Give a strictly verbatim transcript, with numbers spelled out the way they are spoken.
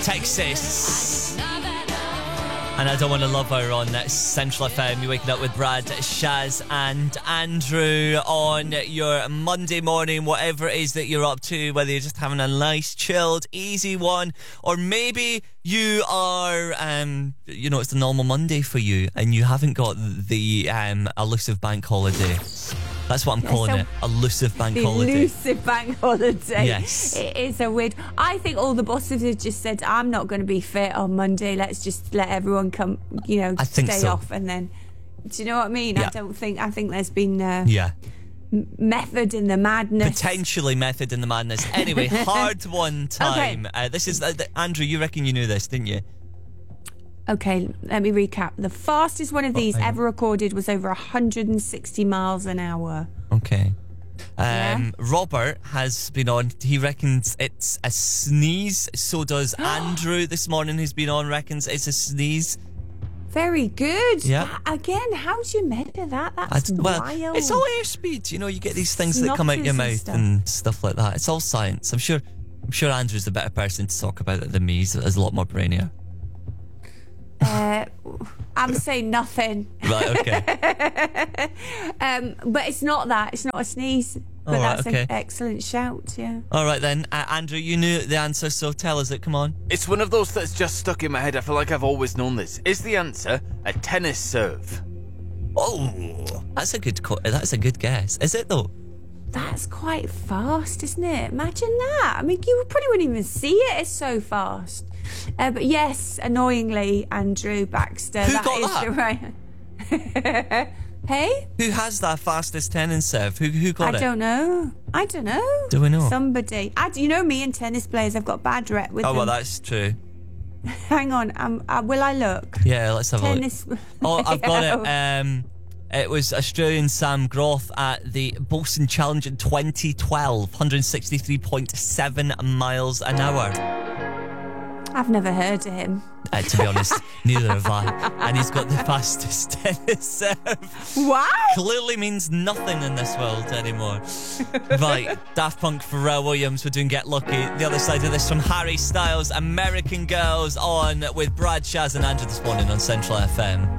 Texas. And I Don't Want to Love Her on Central F M. You're waking up with Brad, Shaz and Andrew on your Monday morning, whatever it is that you're up to, whether you're just having a nice, chilled, easy one, or maybe you are, um, you know, it's the normal Monday for you and you haven't got the um, elusive bank holiday. That's what I'm Yes, calling so it. Elusive bank the holiday. Elusive bank holiday. Yes. It is a weird... I think all the bosses have just said, I'm not going to be fit on Monday. Let's just let everyone come, you know, I think stay so. off. And then, do you know what I mean? Yeah. I don't think... I think there's been uh, Yeah. m- method in the madness. Potentially method in the madness. Anyway, hard one time. Okay. Uh, this is... Uh, the, Andrew, you reckon you knew this, didn't you? Okay, let me recap. The fastest one of these hang on. ever recorded was over one hundred sixty miles an hour. Okay. Um, Yeah. Robert has been on. He reckons it's a sneeze. So does Andrew this morning, who's been on, reckons it's a sneeze. Very good. Yeah. Again, how do you measure that? I That's d- well, wild. it's all airspeed. You know, you get these things that come out your Snotters and mouth stuff. and stuff like that. It's all science. I'm sure. I'm sure Andrew's a better person to talk about it than me. He's, he's a lot more brainier. Uh, I'm saying nothing. Right. Okay. Um, but it's not that. It's not a sneeze. But All right, that's okay. an excellent shout, yeah. All right then, uh, Andrew. You knew the answer, so tell us it. Come on. It's one of those that's just stuck in my head. I feel like I've always known this. Is the answer a tennis serve? Oh, that's a good. Co- that's a good guess. Is it though? That's quite fast, isn't it? Imagine that. I mean, you probably wouldn't even see it. It's so fast. Uh, but yes, annoyingly, Andrew Baxter. Who that got is that? the right. Hey? Who has that fastest tennis serve? Who who got I it? don't know. I don't know. Do we know? Somebody. I, you know me and tennis players. I've got bad rep with Oh them. well, that's true. Hang on. Um, uh, will I look? Yeah, let's have Tennis. a look. Oh, I've got it. Um, it was Australian Sam Groth at the Bolson Challenge in twenty twelve, one hundred sixty-three point seven miles an hour. I've never heard of him. Uh, to be honest, neither have I. And he's got the fastest tennis serve. Wow. Clearly means nothing in this world anymore. Right, Daft Punk, Pharrell Williams, we're doing Get Lucky. The other side of this from Harry Styles, American Girls, on with Brad, Shaz and Andrew this morning on Central F M.